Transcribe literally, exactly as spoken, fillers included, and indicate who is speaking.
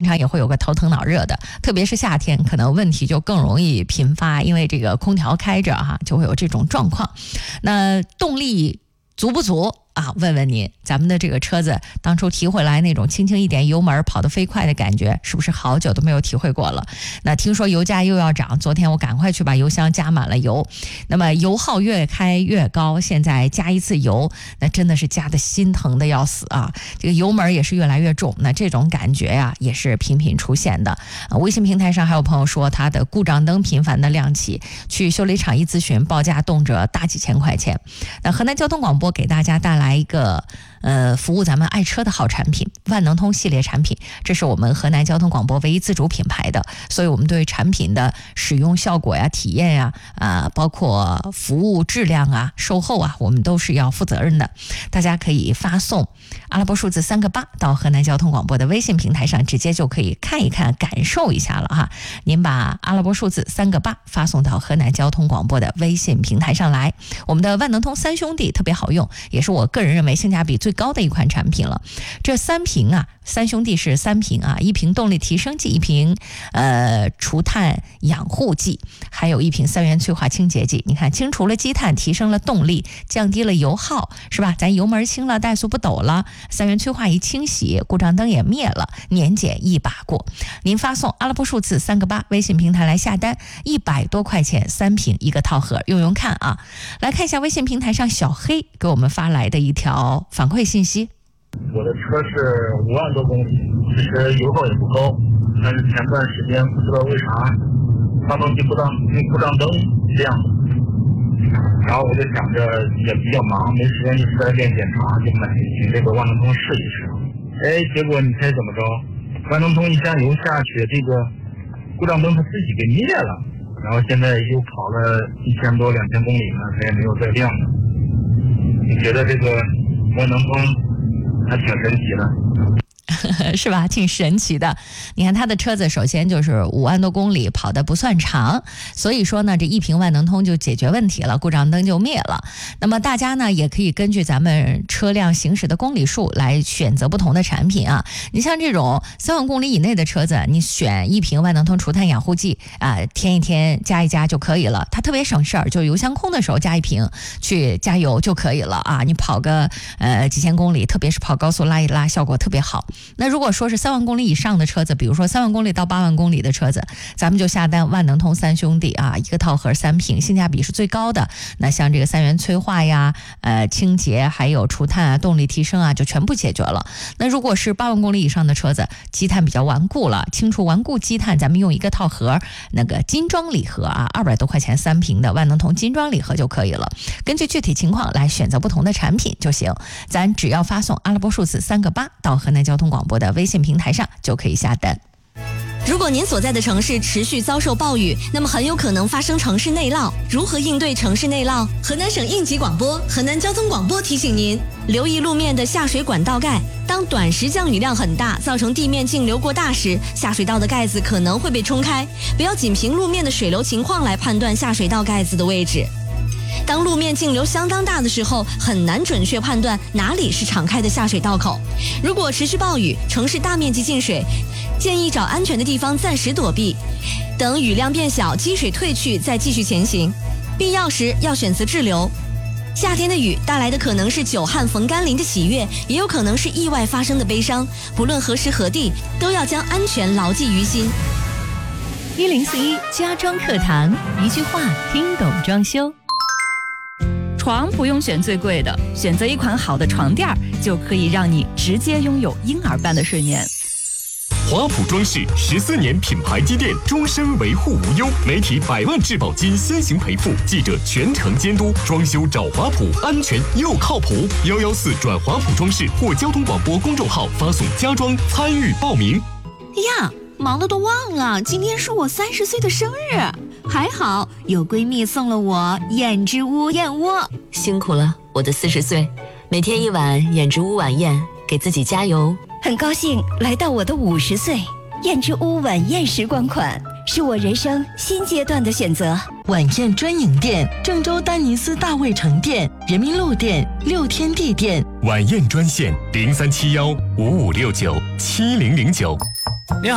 Speaker 1: 常也会有个头疼脑热的，特别是夏天，可能问题就更容易频发，因为这个空调开着哈，就会有这种状况。那动力足不足啊？问问您，咱们的这个车子当初提回来那种轻轻一点油门跑得飞快的感觉，是不是好久都没有体会过了？那听说油价又要涨，昨天我赶快去把油箱加满了油。那么油耗越开越高，现在加一次油，那真的是加的心疼的要死啊！这个油门也是越来越重，那这种感觉呀、啊、也是频频出现的。啊、微信平台上还有朋友说，他的故障灯频繁的亮起，去修理厂一咨询，报价动辄大几千块钱。那河南交通广播给大家带来一个呃服务咱们爱车的好产品，万能通系列产品，这是我们河南交通广播唯一自主品牌的，所以我们对产品的使用效果呀、体验呀、啊、呃，包括服务质量啊、售后啊，我们都是要负责任的。大家可以发送阿拉伯数字三个八到河南交通广播的微信平台上，直接就可以看一看、感受一下了哈。您把阿拉伯数字三个八发送到河南交通广播的微信平台上来，我们的万能通三兄弟特别好用，也是我个人认为性价比最高的一款产品了。这三瓶啊，三兄弟是三瓶啊，一瓶动力提升剂，一瓶呃除碳养护剂，还有一瓶三元催化清洁剂。你看，清除了积碳，提升了动力，降低了油耗，是吧？咱油门轻了，怠速不抖了，三元催化一清洗，故障灯也灭了，年检一把过。您发送阿拉伯数字三个八微信平台来下单，一百多块钱三瓶一个套盒，用用看啊。来看一下微信平台上小黑给我们发来的一条反馈信息。
Speaker 2: 我的车是五万多公里，其实油耗也不高，但是前段时间不知道为啥发动机故障故障灯这样的，然后我就想着也比较忙，没时间去四 S 店检查，就买请这个万能通试一试。哎，结果你猜怎么着？万能通一加油下去，这个故障灯它自己给灭了，然后现在又跑了一千多两千公里了，它也没有再亮了。你觉得这个万能通还挺神奇的，
Speaker 1: 是吧？挺神奇的。你看他的车子首先就是五万多公里，跑得不算长，所以说呢，这一瓶万能通就解决问题了，故障灯就灭了。那么大家呢也可以根据咱们车辆行驶的公里数来选择不同的产品啊。你像这种三万公里以内的车子，你选一瓶万能通除碳养护剂啊，添一添加一加就可以了，它特别省事儿，就油箱空的时候加一瓶去加油就可以了啊。你跑个呃几千公里，特别是跑高速拉一拉，效果特别好。那如果说是三万公里以上的车子，比如说三万公里到八万公里的车子，咱们就下单万能通三兄弟啊，一个套盒三瓶，性价比是最高的。那像这个三元催化呀、呃清洁，还有除碳啊、动力提升啊，就全部解决了。那如果是八万公里以上的车子，积碳比较顽固了，清除顽固积碳，咱们用一个套盒，那个精装礼盒啊，二百多块钱三瓶的万能通精装礼盒就可以了。根据具体情况来选择不同的产品就行。咱只要发送阿拉伯数字三个八到河南交通广播的微信平台上就可以下单。
Speaker 3: 如果您所在的城市持续遭受暴雨，那么很有可能发生城市内涝。如何应对城市内涝？河南省应急广播、河南交通广播提醒您，留意路面的下水管道盖。当短时降雨量很大，造成地面径流过大时，下水道的盖子可能会被冲开。不要仅凭路面的水流情况来判断下水道盖子的位置。当路面径流相当大的时候，很难准确判断哪里是敞开的下水道口。如果持续暴雨，城市大面积进水，建议找安全的地方暂时躲避，等雨量变小，积水退去再继续前行。必要时要选择滞留。夏天的雨带来的可能是久旱逢甘霖的喜悦，也有可能是意外发生的悲伤。不论何时何地，都要将安全牢记于心。
Speaker 1: 一零四一家装课堂，一句话听懂装修。
Speaker 4: 床不用选最贵的，选择一款好的床垫就可以让你直接拥有婴儿般的睡眠。
Speaker 5: 华普装饰十四年品牌积淀，终身维护无忧，媒体百万质保金先行赔付，记者全程监督，装修找华普，安全又靠谱。幺幺四转华普装饰或交通广播公众号发送家装参与报名。
Speaker 6: 呀，忙得都忘了，今天是我三十岁的生日，还好有闺蜜送了我燕之屋燕窝。
Speaker 7: 辛苦了，我的四十岁，每天一碗燕之屋晚宴，给自己加油。
Speaker 6: 很高兴来到我的五十岁，燕之屋晚宴时光款是我人生新阶段的选择。
Speaker 8: 晚宴专营店：郑州丹尼斯大卫城店、人民路店、六天地店。
Speaker 5: 晚宴专线：零三七幺五五六九七零零九。
Speaker 9: 你好。